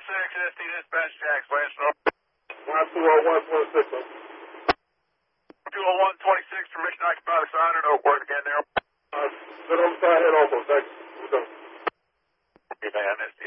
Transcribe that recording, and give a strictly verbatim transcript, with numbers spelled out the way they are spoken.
twenty-six, S D dispatch, Jax, Lance North. one two oh one twenty-six. two oh one twenty-six, permission to occupy the sign and Oakwood again there. Uh, sit on the side, head over. Thanks. Okay, man.